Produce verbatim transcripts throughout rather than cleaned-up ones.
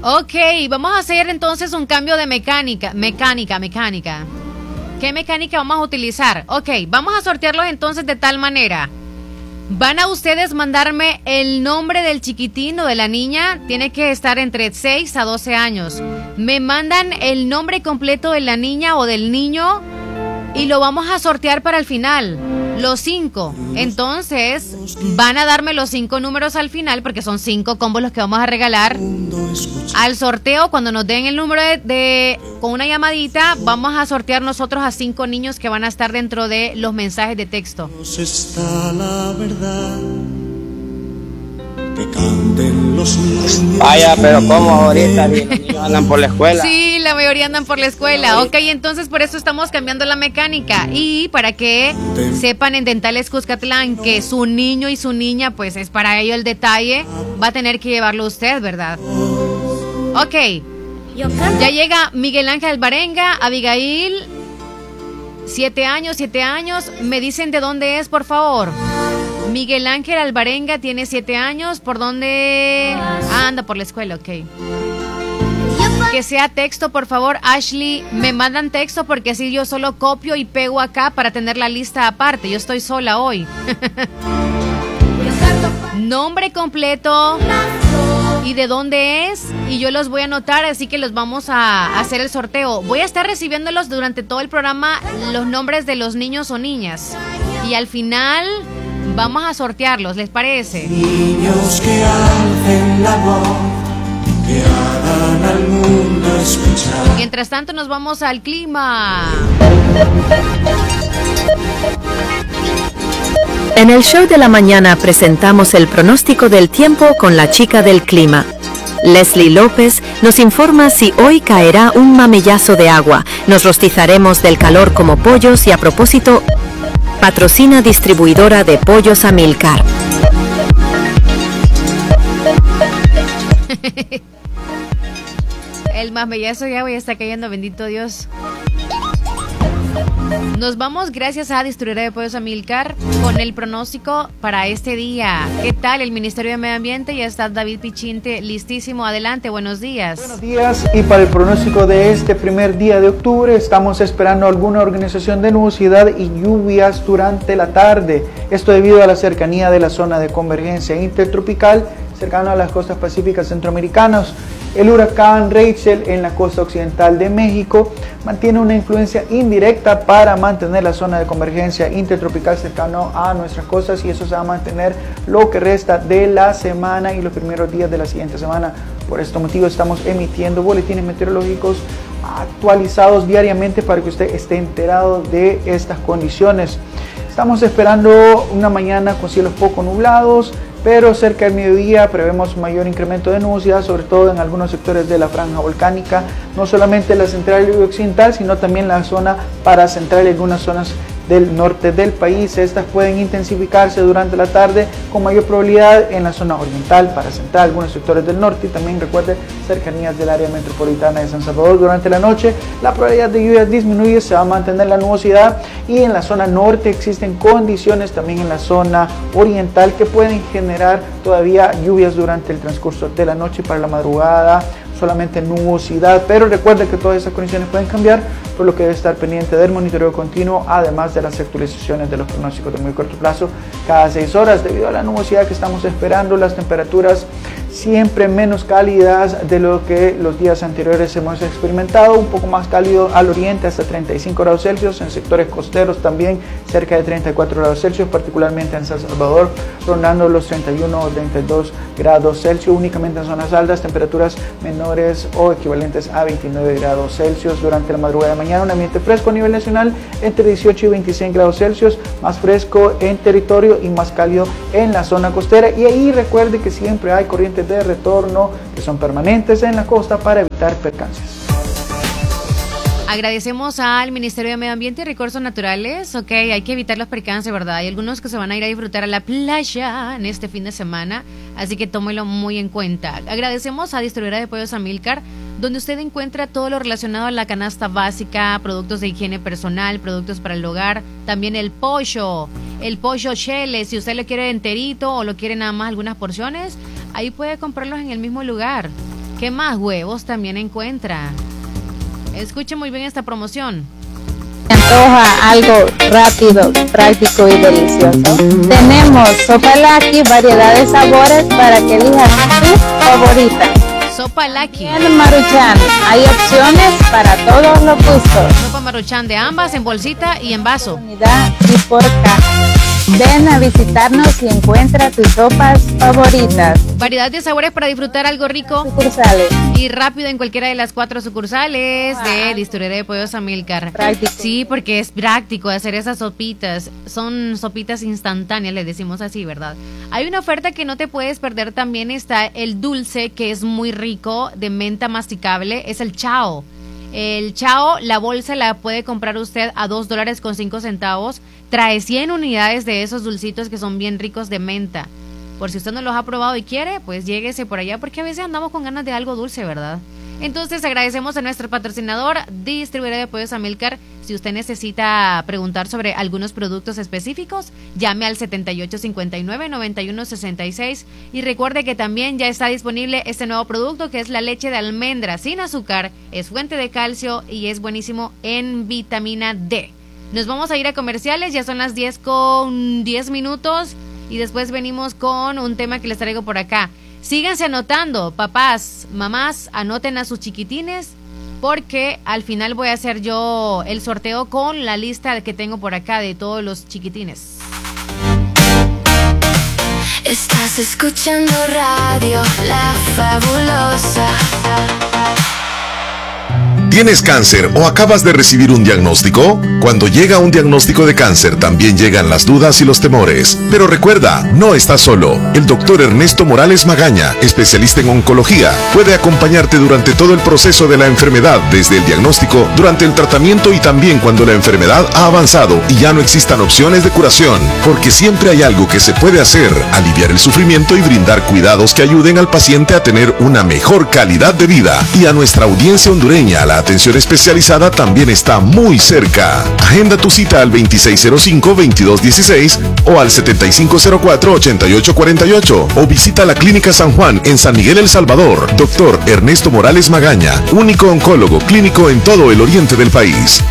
Ok, vamos a hacer entonces un cambio de mecánica, mecánica, mecánica. ¿Qué mecánica vamos a utilizar? Ok, vamos a sortearlos entonces de tal manera. Van a ustedes mandarme el nombre del chiquitín o de la niña, tiene que estar entre seis a doce años. Me mandan el nombre completo de la niña o del niño y lo vamos a sortear para el final. Los cinco. Entonces, van a darme los cinco números al final, porque son cinco combos los que vamos a regalar. Al sorteo, cuando nos den el número de, de con una llamadita, vamos a sortear nosotros a cinco niños que van a estar dentro de los mensajes de texto. Está la verdad. Que canten los niños. Vaya, pero ¿cómo ahorita los niños andan por la escuela? Sí, la mayoría andan por la escuela. Ok, entonces por eso estamos cambiando la mecánica. Y para que sepan en Dentales Cuscatlán que su niño y su niña, pues es para ello el detalle, va a tener que llevarlo usted, ¿verdad? Ok. Ya llega Miguel Ángel Alvarenga, Abigail, siete años, siete años. Me dicen de dónde es, por favor. Miguel Ángel Alvarenga tiene siete años. ¿Por dónde? Ah, anda por la escuela, ok. Que sea texto, por favor. Ashley, me mandan texto porque así yo solo copio y pego acá para tener la lista aparte. Yo estoy sola hoy. Nombre completo y de dónde es, y yo los voy a anotar, así que los vamos a hacer el sorteo. Voy a estar recibiéndolos durante todo el programa, los nombres de los niños o niñas, y al final vamos a sortearlos, ¿les parece? Niños que alcen la voz, que hagan al mundo escuchar. Mientras tanto nos vamos al clima. En el show de la mañana presentamos el pronóstico del tiempo con la chica del clima. Leslie López nos informa si hoy caerá un mamellazo de agua, nos rostizaremos del calor como pollos y a propósito, patrocina distribuidora de pollos Amilcar. El mamellazo de agua ya está cayendo, bendito Dios. Nos vamos gracias a Distribuidora de Pollos Amilcar con el pronóstico para este día. ¿Qué tal el Ministerio de Medio Ambiente? Ya está David Pichinte listísimo. Adelante, buenos días. Buenos días, y para el pronóstico de este primer día de octubre estamos esperando alguna organización de nubosidad y lluvias durante la tarde. Esto debido a la cercanía de la zona de convergencia intertropical cercano a las costas pacíficas centroamericanas. El huracán Rachel en la costa occidental de México mantiene una influencia indirecta para mantener la zona de convergencia intertropical cercano a nuestras costas, y eso se va a mantener lo que resta de la semana y los primeros días de la siguiente semana. Por este motivo estamos emitiendo boletines meteorológicos actualizados diariamente para que usted esté enterado de estas condiciones. Estamos esperando una mañana con cielos poco nublados, pero cerca del mediodía prevemos mayor incremento de nubosidad, sobre todo en algunos sectores de la franja volcánica, no solamente la central y occidental, sino también la zona paracentral y algunas zonas del norte del país. Estas pueden intensificarse durante la tarde con mayor probabilidad en la zona oriental, paracentral, algunos sectores del norte, y también recuerde cercanías del área metropolitana de San Salvador. Durante la noche la probabilidad de lluvias disminuye, se va a mantener la nubosidad, y en la zona norte existen condiciones también en la zona oriental que pueden generar todavía lluvias durante el transcurso de la noche. Para la madrugada solamente nubosidad, pero recuerde que todas esas condiciones pueden cambiar, por lo que debe estar pendiente del monitoreo continuo, además de las actualizaciones de los pronósticos de muy corto plazo cada seis horas. Debido a la nubosidad que estamos esperando, las temperaturas siempre menos cálidas de lo que los días anteriores hemos experimentado, un poco más cálido al oriente hasta treinta y cinco grados Celsius, en sectores costeros también cerca de treinta y cuatro grados Celsius, particularmente en San Salvador, rondando los treinta y uno o treinta y dos grados Celsius. Únicamente en zonas altas, temperaturas menores o equivalentes a veintinueve grados Celsius. Durante la madrugada de mañana, un ambiente fresco a nivel nacional entre dieciocho y veintiséis grados Celsius, más fresco en territorio y más cálido en la zona costera. Y ahí recuerde que siempre hay corrientes de retorno que son permanentes en la costa para evitar percances. Agradecemos al Ministerio de Medio Ambiente y Recursos Naturales. Ok, hay que evitar los percances, ¿verdad? Hay algunos que se van a ir a disfrutar a la playa en este fin de semana, así que tómelo muy en cuenta. Agradecemos a Distribuidora de Pollos Amilcar, donde usted encuentra todo lo relacionado a la canasta básica, productos de higiene personal, productos para el hogar, también el pollo, el pollo chele, si usted lo quiere enterito o lo quiere nada más algunas porciones, ahí puede comprarlos en el mismo lugar. ¿Qué más? Huevos también encuentra. Escuche muy bien esta promoción. Se antoja algo rápido, práctico y delicioso. Tenemos Sopa Lucky, variedad de sabores para que elijas tu favorita. Sopa Lucky. El Maruchan, hay opciones para todos los gustos. Sopa Maruchan de ambas, en bolsita y en vaso. Unidad y por caja. Ven a visitarnos y encuentra tus sopas favoritas. Variedad de sabores para disfrutar algo rico Sucursales. y rápido en cualquiera de las cuatro sucursales de Distillería de Pollos Amílcar. Práctico. Sí, porque es práctico hacer esas sopitas. Son sopitas instantáneas, le decimos así, ¿verdad? Hay una oferta que no te puedes perder también. Está el dulce, que es muy rico, de menta masticable. Es el Chao. El Chao, la bolsa la puede comprar usted a dos dólares con cinco centavos. Trae cien unidades de esos dulcitos que son bien ricos de menta. Por si usted no los ha probado y quiere, pues lléguese por allá, porque a veces andamos con ganas de algo dulce, ¿verdad? Entonces agradecemos a nuestro patrocinador, Distribuidora de Pollos Amílcar. Si usted necesita preguntar sobre algunos productos específicos, llame al setenta y ocho cincuenta y nueve, noventa y uno sesenta y seis. Y recuerde que también ya está disponible este nuevo producto, que es la leche de almendra sin azúcar. Es fuente de calcio y es buenísimo en vitamina D. Nos vamos a ir a comerciales, ya son las diez con diez minutos. Y después venimos con un tema que les traigo por acá. Síganse anotando, papás, mamás, anoten a sus chiquitines, porque al final voy a hacer yo el sorteo con la lista que tengo por acá de todos los chiquitines. Estás escuchando radio La Fabulosa. ¿Tienes cáncer o acabas de recibir un diagnóstico? Cuando llega un diagnóstico de cáncer también llegan las dudas y los temores. Pero recuerda, no estás solo. El doctor Ernesto Morales Magaña, especialista en oncología, puede acompañarte durante todo el proceso de la enfermedad, desde el diagnóstico, durante el tratamiento y también cuando la enfermedad ha avanzado y ya no existan opciones de curación. Porque siempre hay algo que se puede hacer: aliviar el sufrimiento y brindar cuidados que ayuden al paciente a tener una mejor calidad de vida. Y a nuestra audiencia hondureña, la atención especializada también está muy cerca. Agenda tu cita al veintiséis cero cinco, veintidós dieciséis o al setenta y cinco cero cuatro, ochenta y ocho cuarenta y ocho o visita la Clínica San Juan en San Miguel, El Salvador. Doctor Ernesto Morales Magaña, único oncólogo clínico en todo el oriente del país.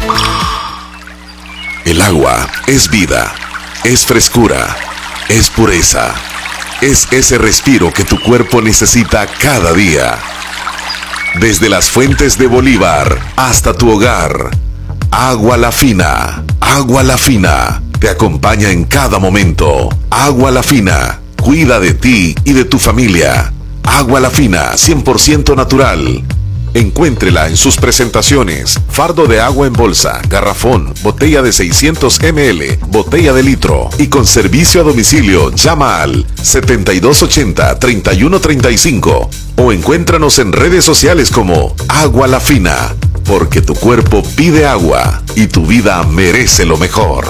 El agua es vida, es frescura, es pureza, es ese respiro que tu cuerpo necesita cada día. Desde las fuentes de Bolívar hasta tu hogar, Agua La Fina, Agua La Fina, te acompaña en cada momento. Agua La Fina, cuida de ti y de tu familia. Agua La Fina, cien por ciento natural. Encuéntrela en sus presentaciones: fardo de agua en bolsa, garrafón, botella de seiscientos mililitros, botella de litro, y con servicio a domicilio. Llama al setenta y dos ochenta, treinta y uno treinta y cinco o encuéntranos en redes sociales como Agua La Fina, porque tu cuerpo pide agua y tu vida merece lo mejor.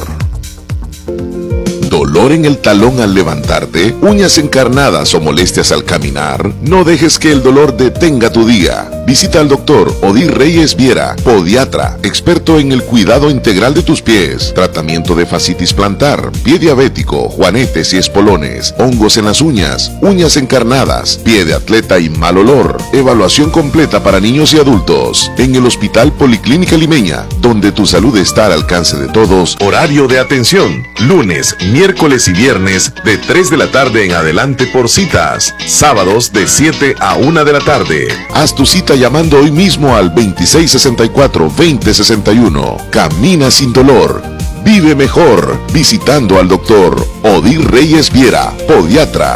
¿Dolor en el talón al levantarte? ¿Uñas encarnadas o molestias al caminar? No dejes que el dolor detenga tu día. Visita al doctor Odir Reyes Viera, podiatra, experto en el cuidado integral de tus pies, tratamiento de fascitis plantar, pie diabético, juanetes y espolones, hongos en las uñas, uñas encarnadas, pie de atleta y mal olor. Evaluación completa para niños y adultos en el Hospital Policlínica Limeña, donde tu salud está al alcance de todos. Horario de atención: lunes, miércoles y viernes de tres de la tarde en adelante por citas. Sábados de siete a una de la tarde. Haz tu cita llamando hoy mismo al veintiséis sesenta y cuatro, veinte sesenta y uno. Camina sin dolor. Vive mejor visitando al doctor Odir Reyes Viera, podiatra.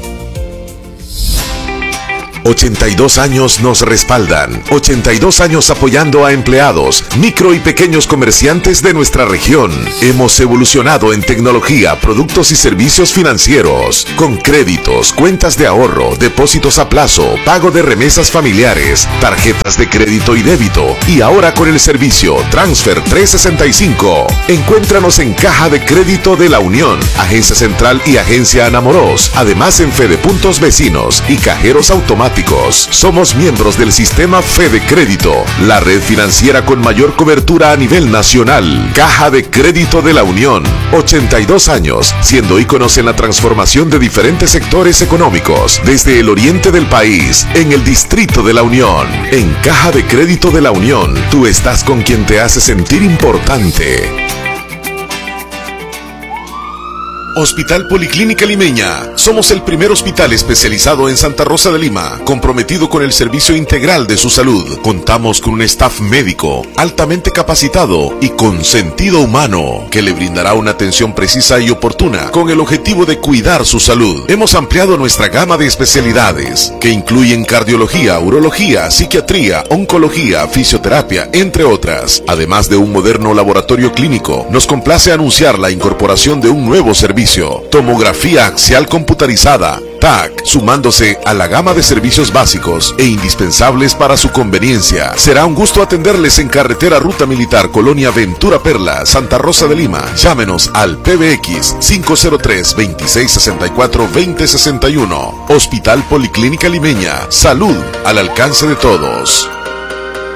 ochenta y dos años nos respaldan. ochenta y dos años apoyando a empleados, micro y pequeños comerciantes de nuestra región. Hemos evolucionado en tecnología, productos y servicios financieros, con créditos, cuentas de ahorro, depósitos a plazo, pago de remesas familiares, tarjetas de crédito y débito, y ahora con el servicio Transfer trescientos sesenta y cinco. Encuéntranos en Caja de Crédito de la Unión, Agencia Central y Agencia Anamoros, además en Fedepuntos Vecinos y cajeros automáticos. prácticos. Somos miembros del sistema Fede Crédito, la red financiera con mayor cobertura a nivel nacional. Caja de Crédito de la Unión, ochenta y dos años, siendo íconos en la transformación de diferentes sectores económicos, desde el oriente del país, en el Distrito de la Unión. En Caja de Crédito de la Unión, tú estás con quien te hace sentir importante. Hospital Policlínica Limeña. Somos el primer hospital especializado en Santa Rosa de Lima, comprometido con el servicio integral de su salud. Contamos con un staff médico altamente capacitado y con sentido humano, que le brindará una atención precisa y oportuna con el objetivo de cuidar su salud. Hemos ampliado nuestra gama de especialidades, que incluyen cardiología, urología, psiquiatría, oncología, fisioterapia, entre otras. Además de un moderno laboratorio clínico, nos complace anunciar la incorporación de un nuevo servicio: tomografía axial computarizada, T A C, sumándose a la gama de servicios básicos e indispensables para su conveniencia. Será un gusto atenderles en carretera Ruta Militar, Colonia Ventura Perla, Santa Rosa de Lima. Llámenos al P B X cinco cero tres, veintiséis sesenta y cuatro, veinte sesenta y uno. Hospital Policlínica Limeña. Salud al alcance de todos.